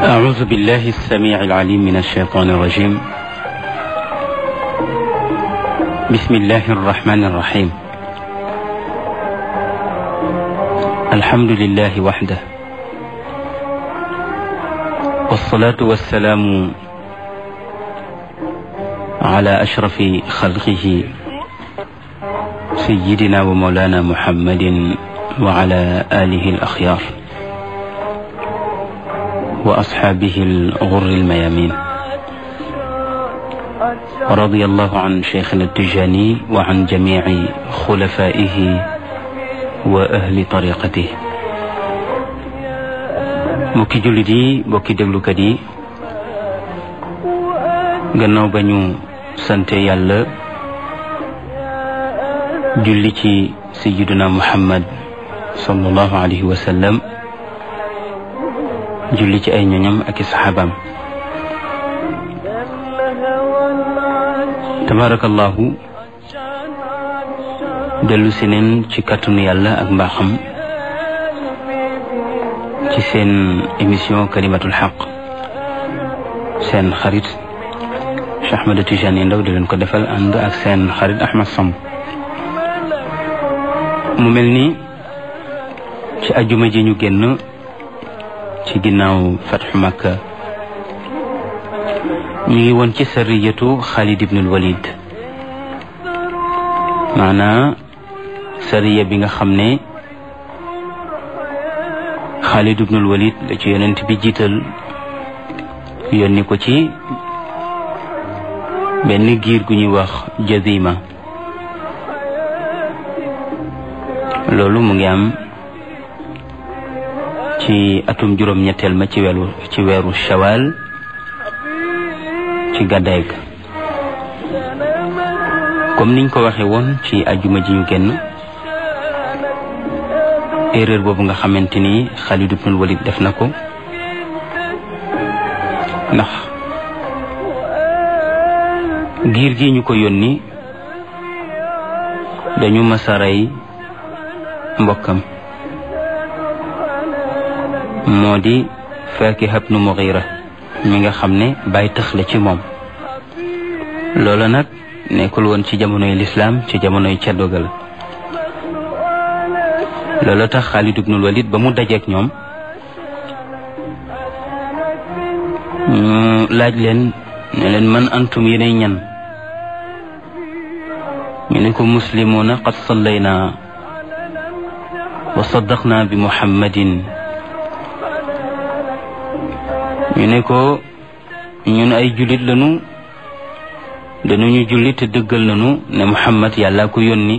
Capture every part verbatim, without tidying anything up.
أعوذ بالله السميع العليم من الشيطان الرجيم. بسم الله الرحمن الرحيم. الحمد لله وحده، والصلاة والسلام على أشرف خلقه سيدنا ومولانا محمد وعلى آله الأخيار وأصحابه الغر الميامين، ورضي الله عن شيخنا التجاني وعن جميع خلفائه وأهل طريقته. mbokki jullit yi, mbokki déglukat yi, gannaaw ba ñu sante yàlla julli ci sayyiduna Muhammad sallallahu alayhi wa sallam, julli ci ay ñoñam ak i saxaabaam. tabarakallahu dellu si neen ci kàttanu yàlla ak mbaaxam ci seen émission kalimatul xaq, seen xarit Cheikh Ahmed Tidiane Ndao di leen ko defal ànd ak seen xarit Ahmed Samb. mu mel ni ci ajuma ji ñu génn ci ginnaaw fatxu Makka ñu ngi woon ci sariyatu Xaalid ibnul Walid, maanaa sariya bi nga xam ne Xaalid ibnul Walid la ci yonent bi jiital, yónni ko ci benn giir gu ñuy wax Jazima. loolu mu ngi am ci atum juróom ñetteel ma ci weeru ci weeru Shawal ci gàddaay ga. comme niñ ko waxee woon ci ajuma ji ñu génn, erreur boobu nga xamante ni Xaalid ibnul Walid def na ko, ndax giir gi ñu ko yónni dañu masa rey mbokkam, moo di Faakiha ibnu Mughira mi nga xam ne bàyyi tëx la ci moom. loola nag nekkul woon ci jamonoy lislaam, ci jamonoy ceddogal. loola tax Xaalid ibnul Walid ba mu dajeek ñoom ñu laaj leen ne leen man antum yéenay ñan. ñu ne ko muslimuuna qad sallayna wa saddaqna bi muhammadin. ñu ne ko ñun ay jullit lañu, dañuñu jullit te dëggal nañu ne Muhammad yàlla ko yónni.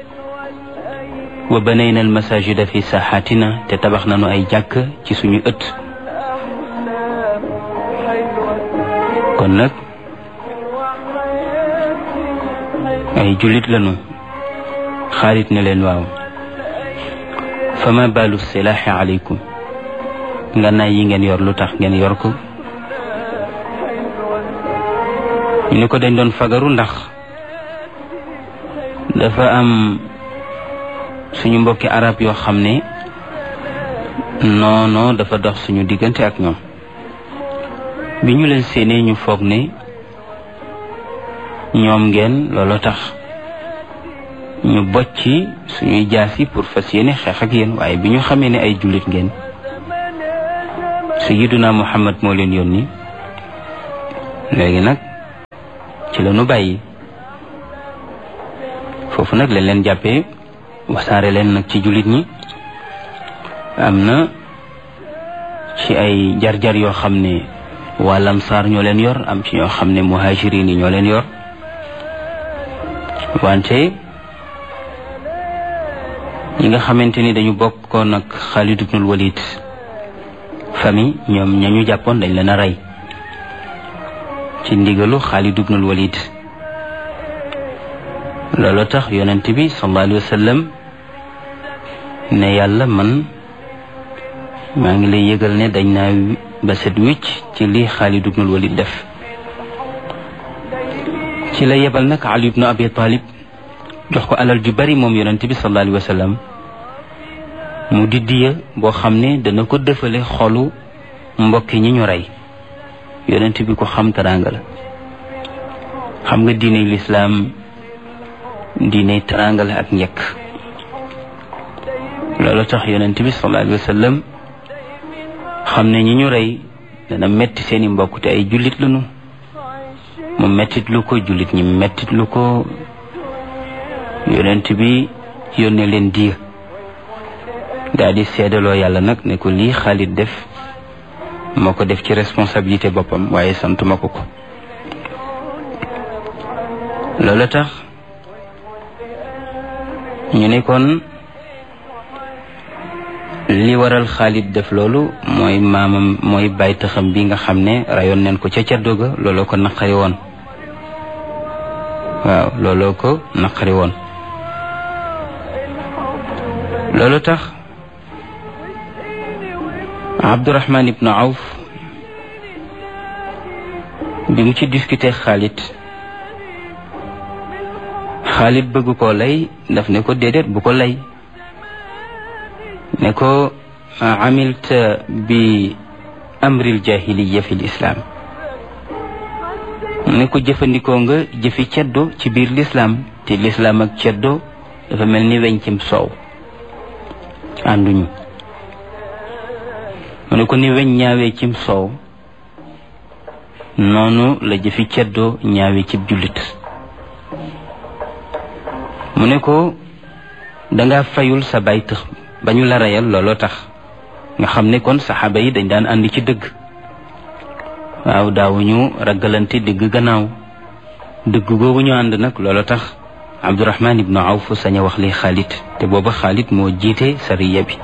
wa banayna al masajida fi saaxaatina, te tabax nañu ay jàkk ci suñu ëtt. kon nag ay jullit lañu. Xaalid ne leen waaw, fama baalu silaaxi aleykum, nga naay yi ngeen yor lu tax ngeen yor ko. ñu ne ko dañ doon fagaru ndax dafa am suñu mbokki arab yoo xam ne noono dafa dox suñu diggante ak ñoom. bi ñu leen séenee ñu foog ne ñoom ngeen, looloo tax ñu bocci suñuy jaasi pour fas yéene xeex ak yéen. waaye bi ñu xamee ne ay jullit ngeen, sayyiduna Muhammad moo leen yónni, léegi nag ci la ñu bàyyi. foofu nag lañ leen jàppee, wasaare leen nag ci jullit ñi. am na ci ay jar-jar yoo xam ne waa Lamsaar ñoo leen yor, am ci ñoo xam ne muhajirin yi ñoo leen yor. wante ñi nga xamante ni dañu bokkoon ak Xaalid ibnul Walid famille, ñoom ña ñu jàppoon dañ leen a rey ci ndigalu Xaalid ibnul Walid. loolu tax yonent bi sallallahu alayhi wa sallam ne yàlla man maa ngi lay yëgal ne dañ naa ba set wicc ci li Xaalid ibnul Walid def. ci la yebal nag Ali ibnu Abi Talib jox ko alal ju bari moom yonent bi sallallahu alayhi wa sallam, mu di diya boo xam ne dana ko dëfale xolu mbokki ñi ñu rey yonent bi ko xam teraanga la. xam nga diine lislaam diine teraanga la ak njëkk. loolu tax yonent bi sallallahu alayhi wa sallam xam ne ñi ñu rey dana metti seeni mbokk te ay jullit lañu mu mettit lu ko jullit ñi mettit lu ko yonent bi yónnee leen diir daal di seedaloo yàlla nag ne ko lii Xaalid def moo ko def ci responsabilité boppam waaye santuma ko ko. loolu tax ñu ne kon li waral Xaalid def loolu mooy maamam mooy bàyyi taxam bi nga xam ne rayoon nañ ko ca caddo ga looloo ko naqari woon waaw looloo ko naqari woon. loolu tax Abdurahman ibnu Awf bi mu ci discuter Xaalid Xaalid bëgg koo lay daf ne ko déedéet bu ko lay ne ko amilta bi amril jahiliya fi lislaam ne ko jëfandikoo nga jëfi ceddo ci biir lislaam te lislaam ak ceddo dafa mel ni weñ cim soow ànduñu. mu ne ko ni weñ ñaawee cim soow noonu la jëfi ceddo ñaawee cib jullit. mu ne ko danga fayul sa bay tëx ba ñu la reyal looloo tax nga xam ne kon saxaaba yi dañ daan ànd ci dëgg waaw daawuñu ragalante dëgg gannaaw dëgg googu ñu ànd nag looloo tax Abdurahman ibnu Awf sañ a wax li Xaalid te booba Xaalid moo jiite sariya bi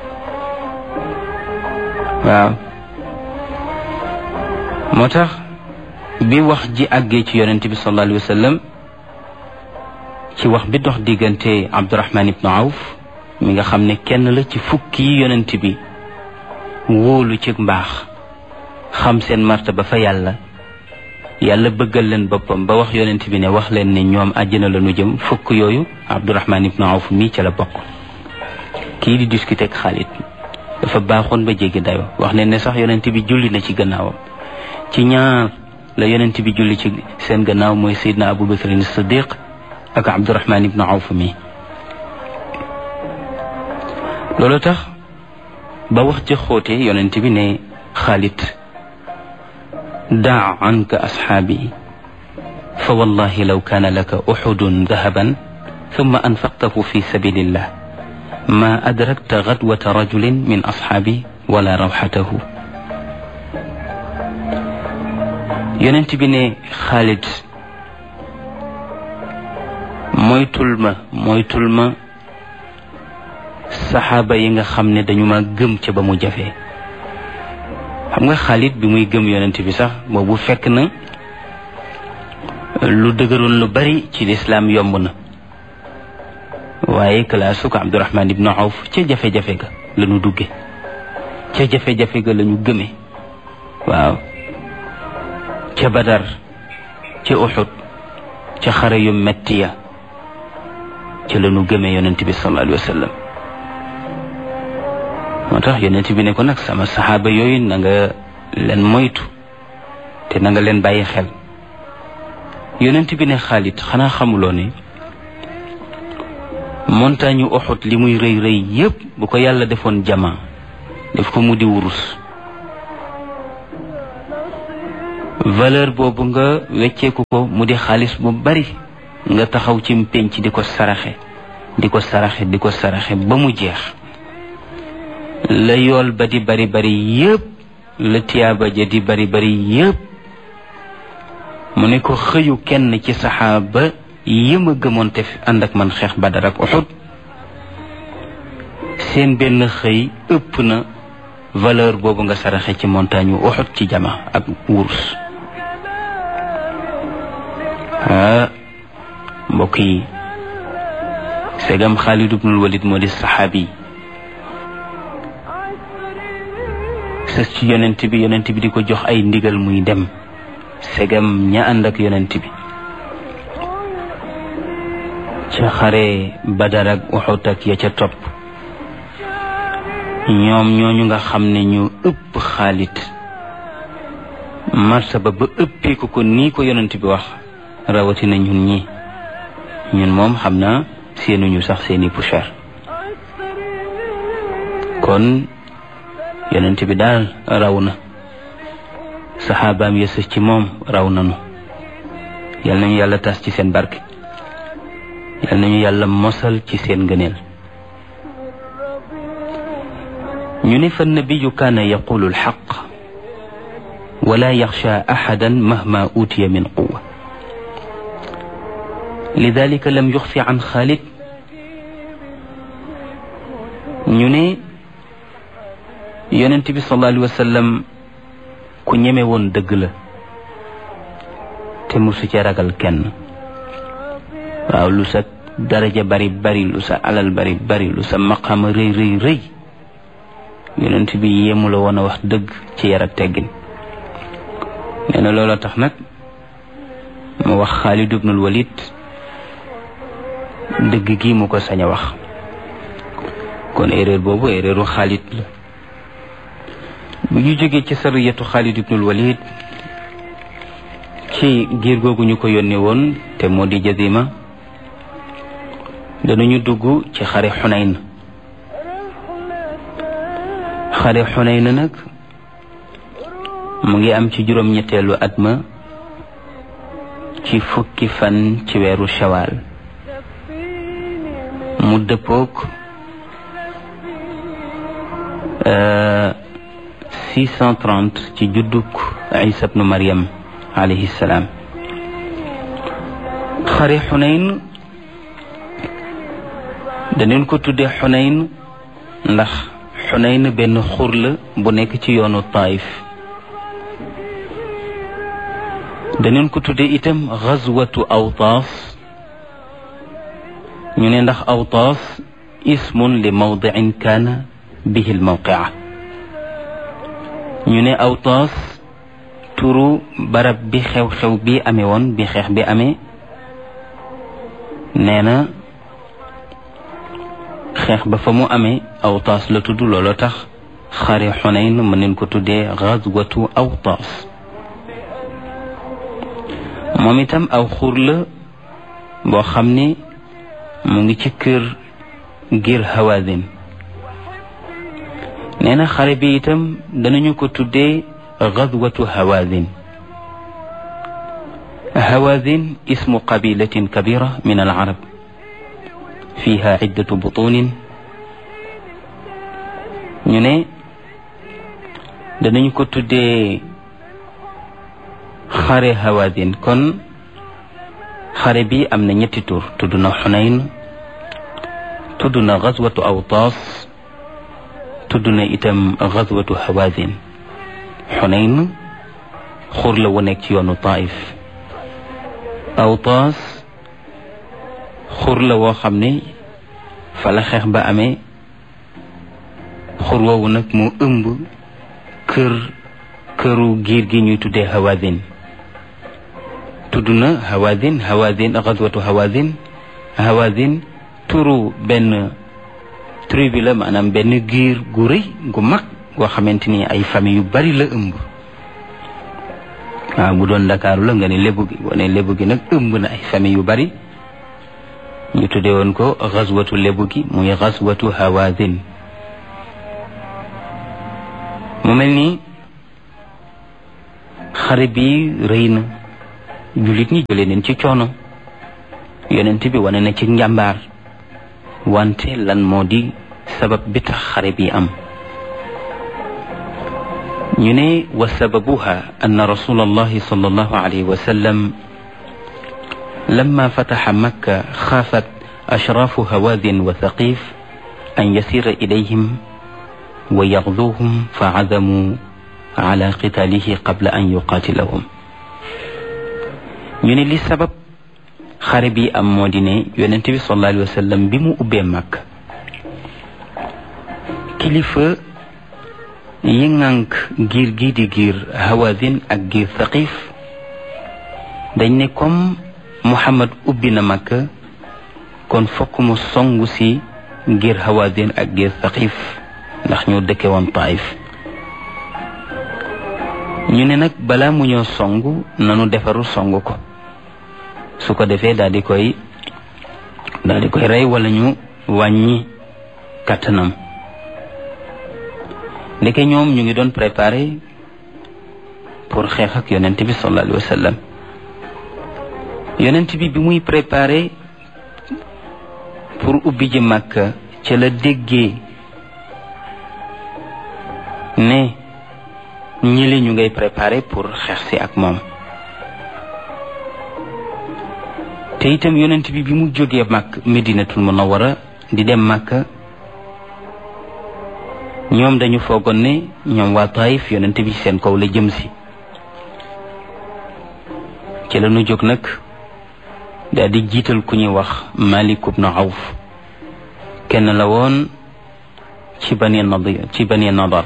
waaw moo tax bi wax ji àggee ci yonent bi sallallahu alayhi wa sallam ci wax bi dox diggante Abdurahman ibnu Awf mi nga xam ne kenn la ci fukki yi yonent bi wóolu ci mbaax xam seen martaba fa yàlla yàlla bëggal leen boppam ba wax yonent bi ne wax leen ne ñoom àjjana la ñu jëm fukk yooyu Abdurahman ibnu Awf mii ca la bokk. kii di discuter ak Xaalid dafa baaxoon ba jéggi dayo wax ne ne sax yonent bi julli na ci gannaawam ci ñaar la yonent bi julli ci seen gannaaw mooy Seydina Abu Bakr as-Siddiq ak Abdurahman ibnu Awf mi. loolu tax ba wax ca xóote yonent bi ne Xaalid daa anka asxaabi fa wallahi law kaana laka uxudun dahaban thumma anfaqtahu fi sabilillah ma adrakta gadwata rajulin min asxaabi wala rawxatahu. yonent bi ne Xaalid moytul ma moytul ma saxaaba yi nga xam ne dañu ma gëm ca ba mu jafee. xam nga Xaalid bi muy gëm yonent bi sax boobu fekk na lu dëgëroon lu bari ci lislaam yomb na waaye kalaasu ko Abdurahman ibnu Awf ca jafe-jafe ga la ñu dugge ca jafe-jafe ga la ñu gëme waaw ca Badar ca Uhud ca xare yu metti ya ca la ñu gëme yonent bi sallallahu alayhi wa sallam. moo tax yonent bi ne ko nag sama saxaaba yooyu na nga leen moytu te na nga leen bàyyi xel. yonent bi ne Xaalid xanaa xamuloo ne montagne Uhud li muy rëy rëy yépp bu ko yàlla defoon jama def ko mu di wurus valeur boobu nga wecceeku ko mu di xaalis bu bari nga taxaw ci penc di ko saraxe di ko saraxe di ko saraxe ba mu jeex la yool ba di bari bari yépp la tiyaaba ja di bari bari yépp mu ne ko xëyu kenn ci saxaaba yi ma gëmoon te ànd ak man xeex Badar ak Uhud seen benn xëy ëpp na valeur boobu nga saraxe ci montagne yu Uhud ci jama ak wurus. ah mbokk yi segam Xaalid ibnul Walid moo di saxaabi sës ci yonent bi yonent bi di ko jox ay ndigal muy dem segam ña ànd ak yonent bi ca xare Badar ak Uhud ak ya ca topp ñoom ñooñu nga xam ne ñu ëpp Xaalid martaba ba ëppee ko ko nii ko yonent bi wax rawatina ñun ñi ñun moom xam naa seenuñu sax seeni poussière kon yonent bi daal raw na saxaabaam ya sës ci moom raw nanu yal nañu yàlla tas ci seen barke yal nañu yàlla mosal ci seen ngëneel ñu ne fa nabiyu kaana yaqulu alxaq wala yaxsha axadan mahma utiya min quwa lidalika lam yuxfi an Xaalid ñu ne yonent bi sallallahu alayhi wa sallam ku ñeme woon dëgg la te musu ci ragal kenn waaw lu sa daraja bari bari lu sa alal bari bari lu sa maqaama rëy rëy rëy yonent bi yéemu la woon a wax dëgg ci yar ak teggin nee na looloo tax nag mu wax Xaalid ibnul Walid dëgg gi mu ko sañ a wax kon erreur boobu erreuru Xaalid la bu ñu jógee ci sariyatu Xaalid ibnul Walid ci giir googu ñu ko yónnee woon te moo di Jazima danañu dugg ci xare Xunayn xare Xunayn nag mu ngi am ci juróom-ñetteelu at ma ci fukki fan ci weeru Shawaal mu dëppook six cent trente ci judduk Isa ibnu Maryam alayhi salaam xare Xunayn daneen ko tuddee Xunayn ndax Xunayn benn xur la bu nekk ci yoonu Taif daneen ko tuddee itam Gazwatu Awtaas ñu ne ndax Awtaas ismun li mawdicin kaana bihi almawqia ñu ne Awtaas turu barab bi xew-xew bi amee woon bi xeex bi amee nee na xeex ba fa mu amee Awtaas la tudd looloo tax xare Xunayn mën nañ ko tuddee Gazwatu Awtaas moom itam aw xur la boo xam ne mu ngi ci kër ngir Hawazin nee na xare bi itam danañu ko tuddee Gazwatu Hawazin Hawazin ismu qabilatin kabira min al arab fiha iddatu butunin ñu ne danañu ko tuddee xare Hawazin kon xare bi am na ñetti tur tudd na Xunayn tudd na Gazwatu Awtaas tudd na itam Gazwatu Hawazin Xunayn xur la wu nekk ci yoonu Taif Awtaas xur la woo xam ne fa la xeex ba amee xur woowu nag moo ëmb kër këru giir gi ñuy tuddee Hawazin tudd na Hawazin Hawazin Gazwatu Hawazin Hawazin turu benn tribu la maanaam benn giir gu rëy gu mag goo xamante ni ay famille yu bari la ëmb waaw bu doon Ndakaaru la nga ne lébu gi wane lébu gi nag ëmb na ay famille yu bari ñu tuddee woon ko Gazwatu lébu gi muy Gazwatu Hawazin mu mel ni xare bi rëy na jullit ñi jëlee neen ci coono yonent bi wane na ci njàmbaar wante lan moo di sabab bi tax xare bi am ñu ne wa sababuha anna rasul allahi sallallahu alayhi wa sallam lamma fataxa makka xaafat ashraafu hawaazin wa thaqif an yasira ilayhim wa yaxduuhum fa azamu ala qitaalihi qabla an yuqaatilahum ñu ne li sabab xare bi am moo di ne yonent bi sallallahu alayhi wa sallam bi mu ubbee Makka kilifa yi ŋànk giir gi di giir Hawazin ak giir Thaqif dañ ne comme Muhammad ubbi na Makka kon fokk mu songu si giir Hawazin ak giir Thaqif ndax ñoo dëkke woon Taif ñu ne nag balaa mu ñoo song nanu defaru song ko su ko defee daal di koy daal di koy rey wala ñu wàññi kàttanam ndeke ñoom ñu ngi doon préparé pour xeex ak yonent bi sallallahu alayhi wa sallam yonent bi bi muy préparé pour ubbi ji Makka ca la déggee ne ñi li ñu ngay préparé pour xeex si ak moom te itam yonent bi bi mu jógee Makka Medinatul Munawwara di dem Makka ñoom dañu foogoon ne ñoom waa Taif yonent bi seen kaw la jëm si ci la ñu jóg nag daal di jiital ku ñuy wax Malik ibn Awf kenn la woon ci Bani Nadir ci Bani Nadar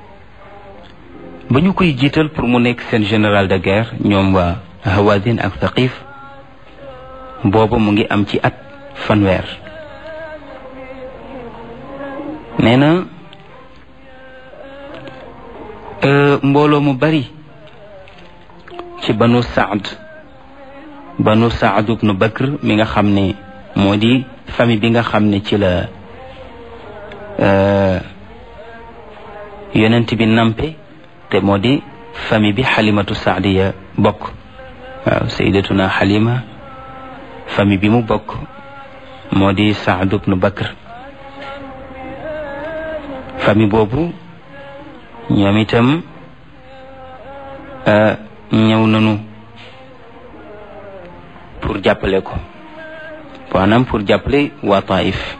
ba ñu koy jiital pour mu nekk seen général de guerre ñoom waa Hawazin ak Thaqif booba mu ngi am ci at fanweer nee na mbooloo mu bari ci banu Saad banu Saad ibnu Bakr mi nga xam ne moo di famille bi nga xam ne ci la yonent bi nampe te moo di famille bi Xalimatu Saadiya bokk waaw sayyidatuna Xalima famille bi mu bokk moo di Saad ibnu Bakr famille boobu ñoom itam ñëw nañu pour jàppale ko maanaam pour jàppale waa Taif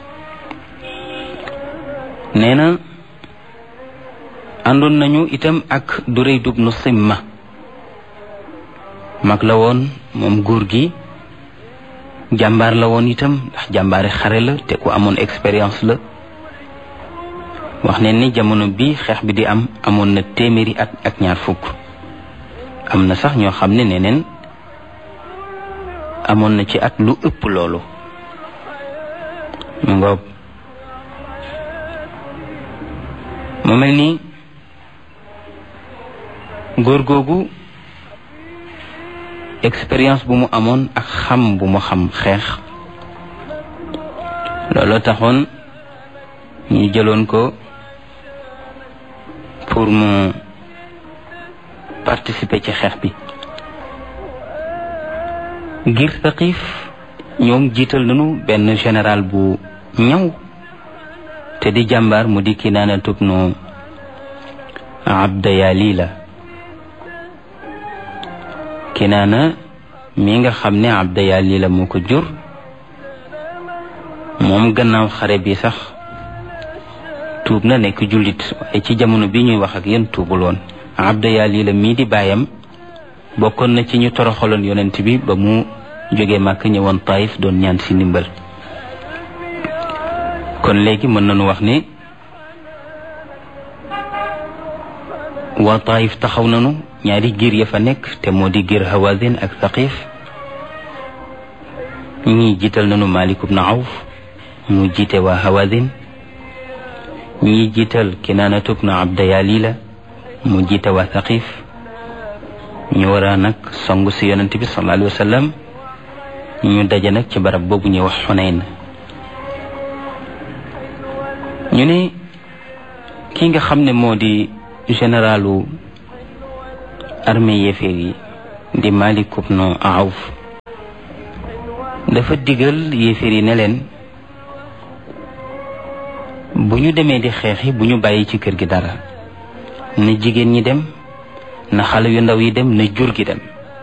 nee na àndoon nañu itam ak Durayd ibnu Simma mag la woon moom góor gi jàmbaar la woon itam ndax jàmbaari xare la te ku amoon expérience la wax ne ni jamono bi xeex bi di am amoon na téeméeri at ak ñaar fukk am na sax ñoo xam ne neneen amoon na ci at lu ëpp loolu mu ngoog mu mel ni góor googu expérience bu mu amoon ak xam bu mu xam xeex looloo taxoon ñu jëloon ko pour mu participer ci xeex bi ngir Thaqif ñoom jiital nañu benn général bu ñaw te di jàmbaar mu di Kinaana ibnu Abda Yalila Kinaana mi nga xam ne Abda Yalila moo ko jur moom gannaaw xare bi sax tuub na nekk jullit waaye ci jamono bi ñuy wax ak yéen tuubul woon Abda Yalila mii di baayam bokkoon na ci ñu toroxaloon yonent bi ba mu jógee Màkka ñëwoon Taif doon ñaan si ndimbal kon léegi mën nañu wax ne waa Taif taxaw nañu ñaari giir ya fa nekk te moo di giir Hawazin ak Thaqif ñii jiital nañu Malik ibn Awf mu jiite waa Hawazin ñii jiital Kinaana ibn Abda Yalila mu jiite waa Thaqif ñu war a nag song si yonent bi sallallahu alayhi wa sallam ñu daje nag ci barab boobu ñuy wax Xunayn ñu ne ki nga xam ne moo di généralu armée yéeféer yi di Malik ibn Awf dafa digal yéeféer yi ne leen bu ñu demee di xeexi bu ñu bàyyi ci kër gi dara na jigéen ñi dem na xale yu ndaw yi dem na jur gi dem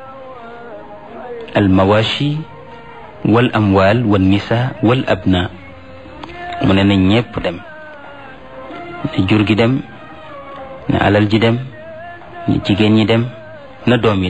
al mawashi wal amwal wal nisa wal abna mu ne na ñépp dem na jur gi dem na alal ji dem na jigéen ñi dem na doom yi